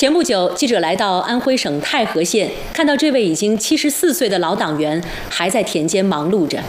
前不久，记者来到安徽省太和县，看到这位已经74岁的老党员还在田间忙碌着。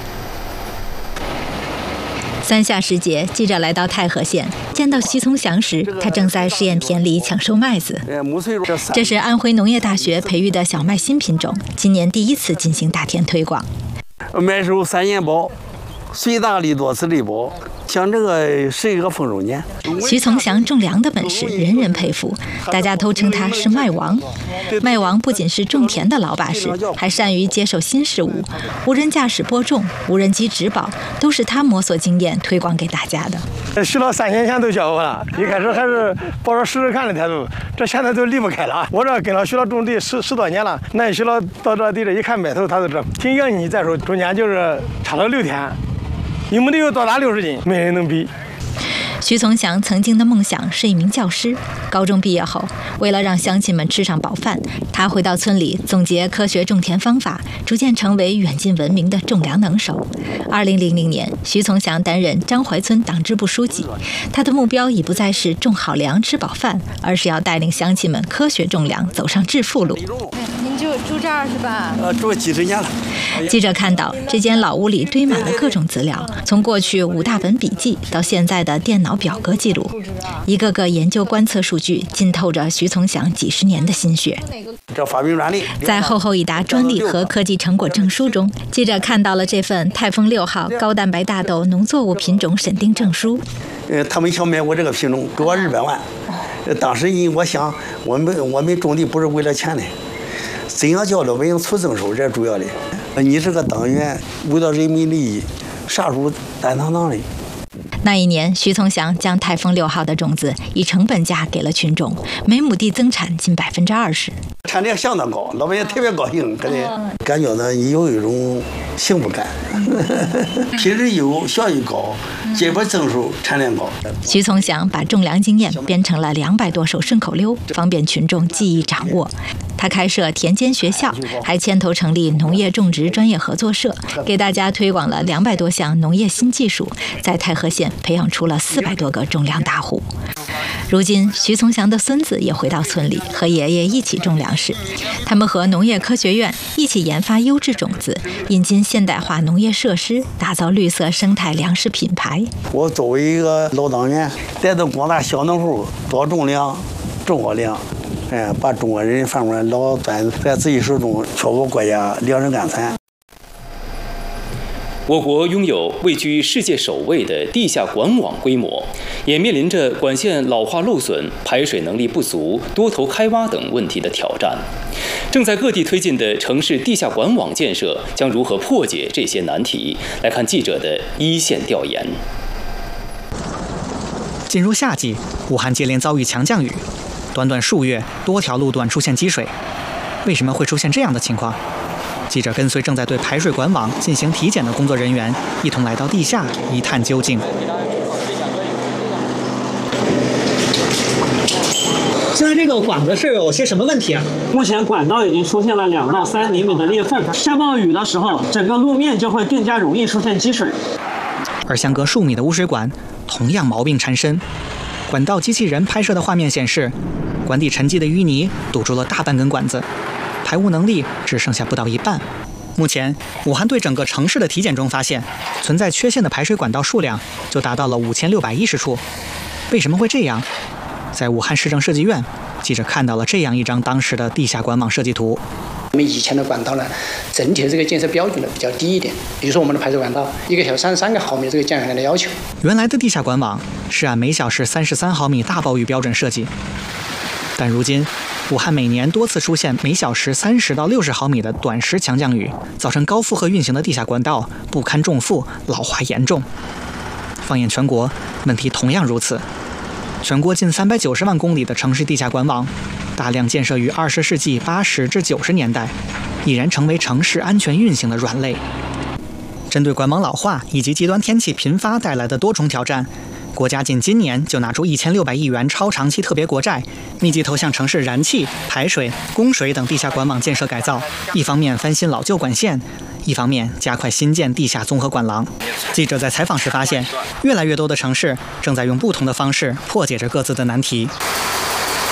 三下时节，记者来到太和县，见到徐从祥时，他正在试验田里抢收麦子。这是安徽农业大学培育的小麦新品种，今年第一次进行大田推广。 麦收3年包，随大力多次力薄。像这个是一个丰收年。 徐从祥种粮的本事人人佩服，大家都称他是麦王。麦王不仅是种田的老把式，还善于接受新事物，无人驾驶播种、无人机植保，都是他摸索经验推广给大家的。 学了3年前都教我了，一开始还是抱着试试看的态度，这现在都离不开了。我这跟他学了种地十多年了，那学了到这地里一看麦头，他都这挺洋气。再说中间就是差了6天。你们都有多大60斤，没人能比。 徐从祥曾经的梦想是一名教师，高中毕业后，为了让乡亲们吃上饱饭，他回到村里总结科学种田方法，逐渐成为远近闻名的种粮能手。2000年，徐从祥担任张淮村党支部书记，他的目标已不再是种好粮吃饱饭，而是要带领乡亲们科学种粮，走上致富路。 您就住这儿是吧？ 住几十年了。 记者看到这间老屋里堆满了各种资料，从过去5大本笔记到现在的电脑表格记录，一个个研究观测数据浸透着徐从祥几10年的心血。 这发明专利， 在厚厚一沓专利和科技成果证书中，记者看到了这份泰丰6号高蛋白大豆农作物品种审定证书。 他们想买我这个品种，给我200万。当时我想，我们种地不是为了钱的，怎样叫老百姓出增收，这是主要的。你这个党员为了人民利益，啥时候担当的？ 那一年，徐从祥将泰丰6号的种子以成本价给了群众，每亩地增产近20%， 产量相当高，老百姓特别高兴，感觉呢有一种幸福感。品质优，效益高，结果增收，产量高。 徐从祥把种粮经验编成了200多首顺口溜，方便群众记忆掌握。他开设田间学校，还牵头成立农业种植专业合作社，给大家推广了200多项农业新技术，在太和县培养出了400多个种粮大户。如今，徐从祥的孙子也回到村里，和爷爷一起种粮食。他们和农业科学院一起研发优质种子，引进现代化农业设施，打造绿色生态粮食品牌。 我作为一个老党员，带动广大小农户多种粮、种好粮，把中国人饭碗老端在自己手中，确保国家粮食安全。 我国拥有位居世界首位的地下管网规模，也面临着管线老化漏损、排水能力不足、多头开挖等问题的挑战。正在各地推进的城市地下管网建设将如何破解这些难题？来看记者的一线调研。 进入夏季，武汉接连遭遇强降雨，短短数月，多条路段出现积水。为什么会出现这样的情况？记者跟随正在对排水管网进行体检的工作人员，一同来到地下一探究竟。 现在这个管子是有些什么问题啊？ 目前管道已经出现了2到3厘米的裂缝，下暴雨的时候，整个路面就会更加容易出现积水。 而相隔数米的污水管同样毛病缠身。管道机器人拍摄的画面显示，管底沉积的淤泥堵住了大半根管子，排污能力只剩下不到一半。目前，武汉对整个城市的体检中发现，存在缺陷的排水管道数量就达到了5610处。为什么会这样？在武汉市政设计院，记者看到了这样一张当时的地下管网设计图。 我们以前的管道呢，整体的这个建设标准呢比较低一点。比如说我们的排水管道，1个小时33个毫米这个降雨量的要求。 原来的地下管网是按每小时33毫米大暴雨标准设计，但如今武汉每年多次出现每小时30到60毫米的短时强降雨，造成高负荷运行的地下管道不堪重负，老化严重。放眼全国，问题同样如此。全国近390万公里的城市地下管网，大量建设于20世纪80至90年代，已然成为城市安全运行的软肋。针对管网老化以及极端天气频发带来的多重挑战，国家仅今年就拿出1600亿元超长期特别国债，密集投向城市燃气、排水、供水等地下管网建设改造，一方面翻新老旧管线，一方面加快新建地下综合管廊。记者在采访时发现，越来越多的城市正在用不同的方式破解着各自的难题。